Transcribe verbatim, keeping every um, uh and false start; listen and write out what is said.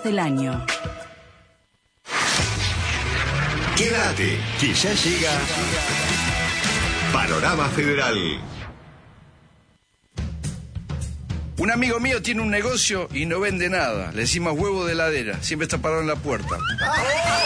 del año. Quédate, que ya llega Panorama Federal. Un amigo mío tiene un negocio y no vende nada. Le decimos huevo de heladera. Siempre está parado en la puerta.